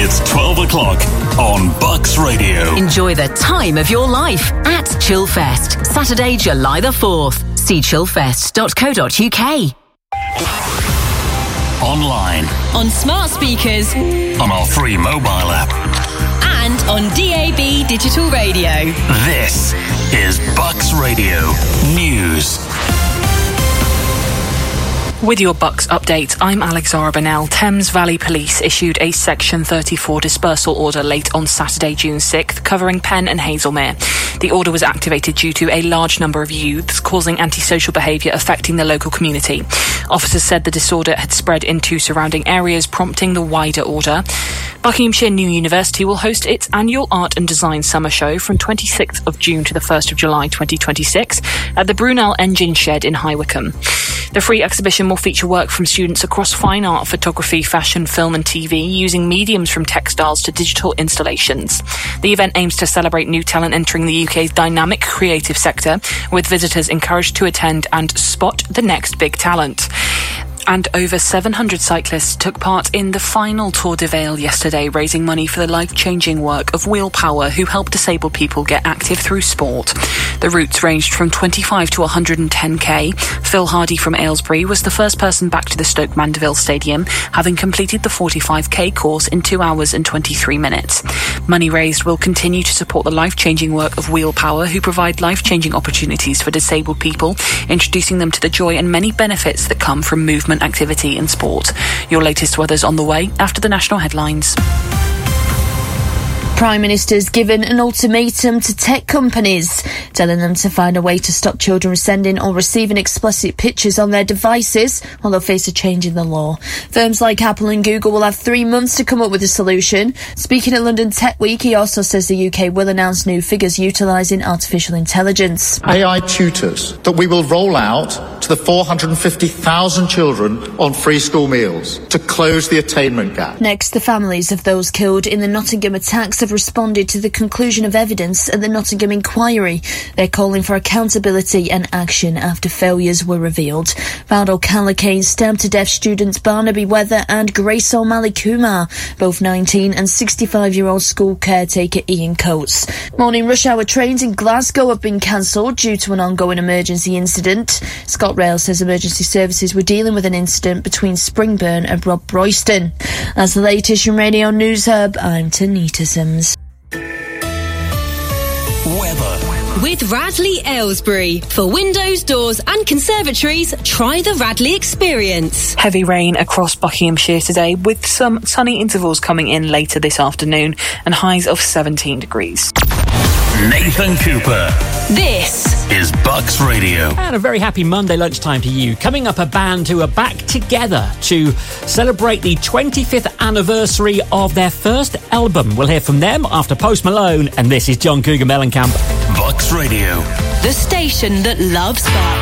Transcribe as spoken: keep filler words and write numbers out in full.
It's twelve o'clock on Bucks Radio. Enjoy the time of your life at Chillfest, Saturday, July the fourth. See chillfest dot co dot uk. Online. On smart speakers. On our free mobile app. And on D A B digital radio. This is Bucks Radio News. With your Bucks update, I'm Alexandra Bennell. Thames Valley Police issued a Section thirty-four dispersal order late on Saturday, June sixth, covering Penn and Hazelmere. The order was activated due to a large number of youths causing antisocial behaviour affecting the local community. Officers said the disorder had spread into surrounding areas, prompting the wider order. Buckinghamshire New University will host its annual Art and Design Summer Show from twenty-sixth of June to the first of July twenty twenty-six at the Brunel Engine Shed in High Wycombe. The free exhibition will feature work from students across fine art, photography, fashion, film and T V, using mediums from textiles to digital installations. The event aims to celebrate new talent entering the U K's dynamic creative sector, with visitors encouraged to attend and spot the next big talent. And over seven hundred cyclists took part in the final Tour de Vale yesterday, raising money for the life-changing work of Wheel Power, who help disabled people get active through sport. The routes ranged from twenty-five to one hundred ten k. Phil Hardy from Aylesbury was the first person back to the Stoke Mandeville Stadium, having completed the forty-five k course in two hours and twenty-three minutes. Money raised will continue to support the life-changing work of Wheel Power, who provide life-changing opportunities for disabled people, introducing them to the joy and many benefits that come from movement, activity and sport. Your latest weather's on the way after the national headlines. Prime Minister's given an ultimatum to tech companies, telling them to find a way to stop children sending or receiving explicit pictures on their devices, while they'll face a change in the law. Firms like Apple and Google will have three months to come up with a solution. Speaking at London Tech Week, he also says the U K will announce new figures utilising artificial intelligence. A I tutors that we will roll out to the four hundred fifty thousand children on free school meals to close the attainment gap. Next, the families of those killed in the Nottingham attacks have responded to the conclusion of evidence at the Nottingham inquiry. They're calling for accountability and action after failures were revealed. Found O'Callaghan stabbed to death students Barnaby Weather and Grace O'Malley Kumar, both nineteen and sixty-five-year-old school caretaker Ian Coates. Morning rush hour trains in Glasgow have been cancelled due to an ongoing emergency incident. ScotRail says emergency services were dealing with an incident between Springburn and Rob Royston. That's the latest from Radio News Hub. I'm Tanita Sims. Weather. With Radley Aylesbury. For windows, doors and conservatories, try the Radley experience. Heavy rain across Buckinghamshire today, with some sunny intervals coming in later this afternoon, and highs of seventeen degrees. Nathan Cooper. This is Bucks Radio. And a very happy Monday lunchtime to you. Coming up, a band who are back together to celebrate the twenty-fifth anniversary of their first album. We'll hear from them after Post Malone, and this is John Cougar Mellencamp. Bucks Radio. the station that loves Bucks.